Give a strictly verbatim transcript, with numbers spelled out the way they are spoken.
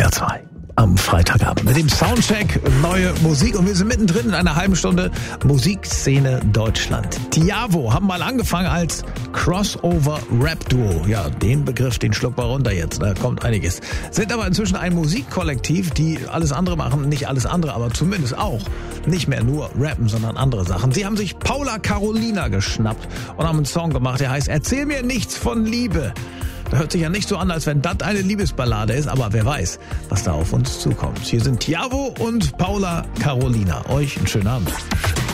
W R zwei. Am Freitagabend mit dem Soundcheck neue Musik und wir sind mittendrin in einer halben Stunde Musikszene Deutschland. Tiavo haben mal angefangen als Crossover-Rap-Duo. Ja, den Begriff, den schlucken wir runter jetzt, da kommt einiges. Sind aber inzwischen ein Musikkollektiv, die alles andere machen, nicht alles andere, aber zumindest auch nicht mehr nur rappen, sondern andere Sachen. Sie haben sich Paula Carolina geschnappt und haben einen Song gemacht, der heißt Erzähl mir nichts von Liebe. Da hört sich ja nicht so an, als wenn das eine Liebesballade ist, aber wer weiß, was da auf uns zukommt. Hier sind Tiavo und Paula Carolina. Euch einen schönen Abend.